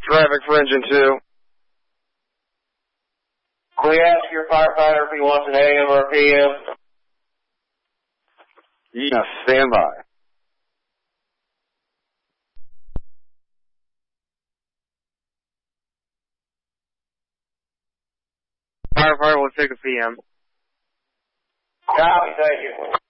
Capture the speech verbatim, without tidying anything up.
Traffic for engine two. Can we ask your firefighter if he wants an A M or a P M? Yes, stand by. Firefighter will take a P M. Copy, thank you.